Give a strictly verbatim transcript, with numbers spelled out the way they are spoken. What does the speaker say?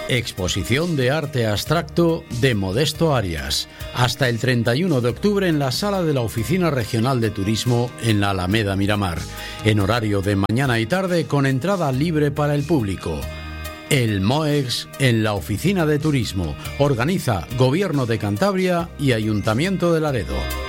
Exposición de arte abstracto de Modesto Arias. Hasta el treinta y uno de octubre en la sala de la Oficina Regional de Turismo en la Alameda Miramar. En horario de mañana y tarde con entrada libre para el público. El MOEX en la Oficina de Turismo. Organiza Gobierno de Cantabria y Ayuntamiento de Laredo.